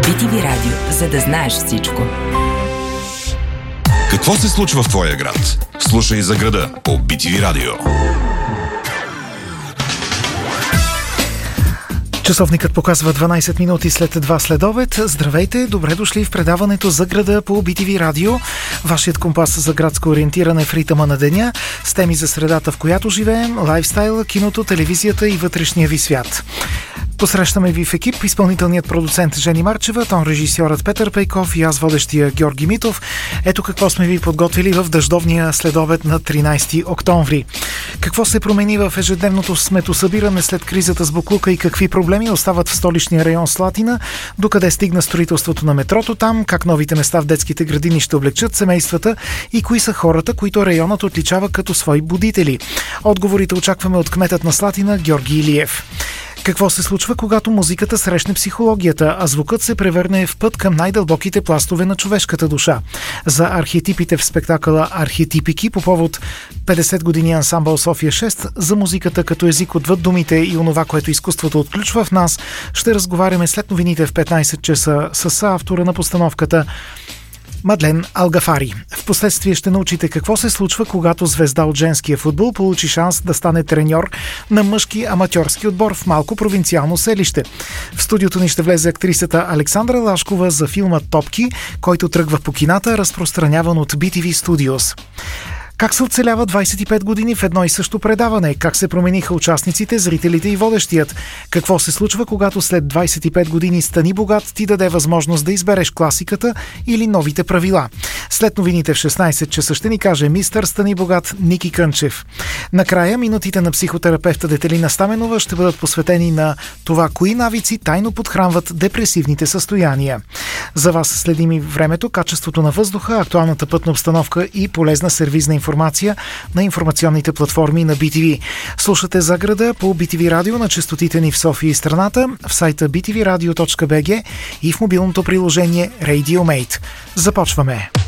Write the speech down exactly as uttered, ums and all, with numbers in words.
би ти ви Радио, за да знаеш всичко. Какво се случва в твоя град? Слушай за града по би ти ви Радио. Часовникът показва дванайсет минути след два следобед. Здравейте, добре дошли в предаването за града по би ти ви Радио. Вашият компас за градско ориентиране в ритъма на деня, с теми за средата, в която живеем, лайфстайла, киното, телевизията и вътрешния ви свят. Посрещаме ви в екип изпълнителният продуцент Жени Марчева, тон режисьорът Петър Пейков и аз водещия Георги Митов. Ето какво сме ви подготвили в дъждовния следобед на тринайсети октомври. Какво се промени в ежедневното сметосъбиране след кризата с боклука и какви проблеми остават в столичния район Слатина, докъде стигна строителството на метрото там, как новите места в детските градини ще облегчат семействата и кои са хората, които районът отличава като свои будители. Отговорите очакваме от кметът на Слатина Георги Илиев. Какво се случва, когато музиката срещне психологията, а звукът се превърне в път към най-дълбоките пластове на човешката душа? За архетипите в спектакъла Архетипики по повод петдесет години ансамбъл София шест, за музиката като език отвъд думите и онова, което изкуството отключва в нас, ще разговаряме след новините в петнайсет часа с автора на постановката Мадлен Алгафари. Впоследствие ще научите какво се случва, когато звезда от женския футбол получи шанс да стане треньор на мъжки аматьорски отбор в малко провинциално селище. В студиото ни ще влезе актрисата Александра Лашкова за филма Топки, който тръгва по кината, разпространяван от би ти ви Studios. Как се оцелява двайсет и пет години в едно и също предаване? Как се промениха участниците, зрителите и водещият? Какво се случва, когато след двайсет и пет години Стани богат ти даде възможност да избереш класиката или новите правила? След новините в шестнайсет часа ще ни каже мистър Стани богат Ники Кънчев. Накрая минутите на психотерапевта Детелина Стаменова ще бъдат посветени на това, кои навици тайно подхранват депресивните състояния. За вас следим и времето, качеството на въздуха, актуалната пътна обстановка и полезна сервизна информация информация на информационните платформи на би ти ви. Слушате за града по би ти ви Радио на честотите ни в София и страната, в сайта би ти ви радио точка би джи и в мобилното приложение RadioMate. Започваме!